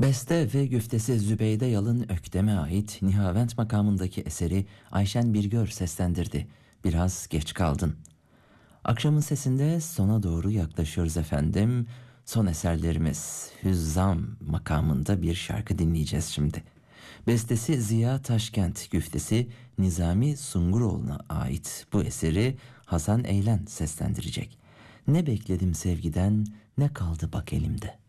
Beste ve güftesi Zübeyde Yalın Öktem'e ait Nihavent makamındaki eseri Ayşen Birgör seslendirdi. Biraz geç kaldın. Akşamın sesinde sona doğru yaklaşıyoruz efendim. Son eserlerimiz Hüzzam makamında bir şarkı dinleyeceğiz şimdi. Bestesi Ziya Taşkent, güftesi Nizami Sunguroğlu'na ait bu eseri Hasan Eylen seslendirecek. Ne bekledim sevgiden, ne kaldı bak elimde.